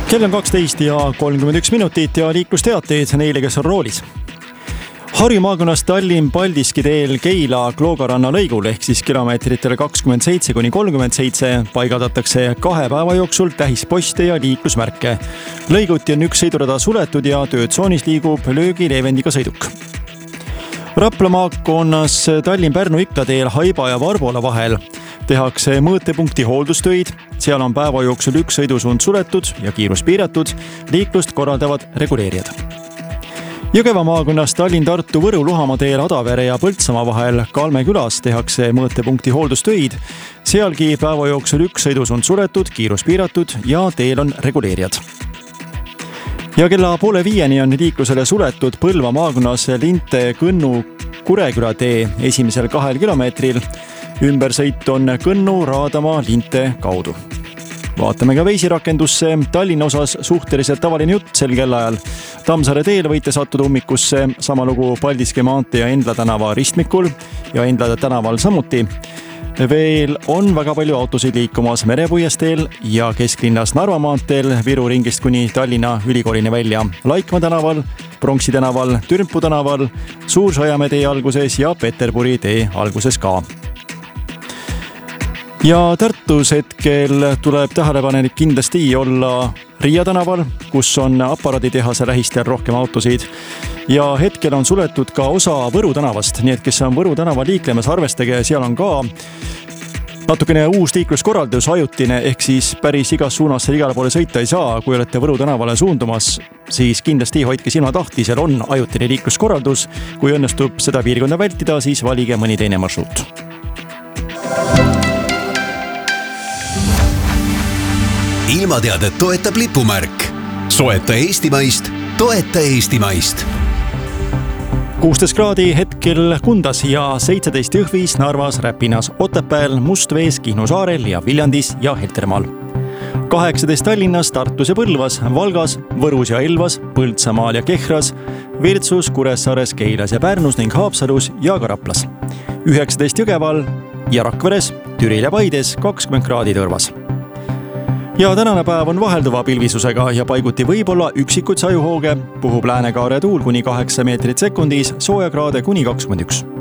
Kell on 12 ja 31 minutit ja liiklusteateid neile, kes on roolis. Harju maakonnas Tallinn-Paldiski teel Keila Kloogaranna lõigul ehk siis kilomeetritel 27–37 paigaldatakse 2 päeva jooksul tähisposte ja liiklusmärke. Lõiguti on üks sõidurada suletud ja töötsoonis liigub löögileevendiga sõiduk. Rapla maakonnas Tallinn-Pärnu iklateel Haiba ja Varbola vahel tehakse mõõtepunkti hooldustöid. Seal on päeva jooksul üks sõidusuund suletud ja kiirus piiratud. Liiklust korraldavad reguleerijad. Jõgeva maakonnas Tallinn-Tartu Võru-Luhamaa teel Adavere ja Põltsamaa vahel Kalme külas tehakse mõõtepunkti hooldustöid. Sealgi päeva jooksul üks sõidusuund suletud, kiirus piiratud ja teel on reguleerijad. Ja kella 4:30 on liiklusele suletud Põlva maakonnas Linte-Kõnnu Kureküla tee esimesel 2 kilomeetril. Ümbersõit on Kõnnu, Raadamaa, Linte kaudu. Vaatame ka veisirakendusse. Tallinna osas suhteliselt tavaline jutt sel kellaajal. Tammsaare teel võite sattuda ummikusse, sama lugu Paldiski maantee ja Endla tänava ristmikul ja Endla tänaval samuti. Veel on väga palju autosid liikumas Merepuiesteel ja kesklinnas Narva maanteel Viru ringist kuni Tallinna ülikoolini välja. Laikmaa tänaval, Pronksi tänaval, Türmpu tänaval, Suur-Saiamäe tee alguses ja Peterburi tee alguses ka. Ja Tartus hetkel tuleb tähelepanelik kindlasti olla Riia tänaval, kus on aparaaditehase lähistel rohkem autosid. Ja hetkel on suletud ka osa Võru tänavast, nii et kes on Võru tänava liiklemas, arvestage, seal on ka natukene uus liikluskorraldus, ajutine, ehk siis päris igas suunas igale poole sõita ei saa. Kui olete Võru tänavale suundumas, siis kindlasti hoidke silma tahti, seal on ajutine liikluskorraldus. Kui õnnestub seda piirkonda vältida, siis valige mõni teine marsruut. Ilmateadet toetab lipumärk. Soeta Eestimaist, toeta Eestimaist. 16 kraadi hetkel Kundas ja 17 Jõhvis, Narvas, Räpinas, Otepääl, Mustvees, Kihnu saarel ja Viljandis ja Heltermaal. 18 Tallinnas, Tartus ja Põlvas, Valgas, Võrus ja Elvas, Põltsamaal ja Kehras, Virtsus, Kuressaares, Keilas ja Pärnus ning Haapsalus ja ka Raplas. 19 Jõgeval ja Rakveres, Türil ja Paides 20 kraadi Tõrvas. Ja tänane päev on vahelduva pilvisusega ja paiguti võib-olla üksikuid sajuhooge, puhub läänekaare tuul kuni 8 meetrit sekundis, soojakraade kuni 21.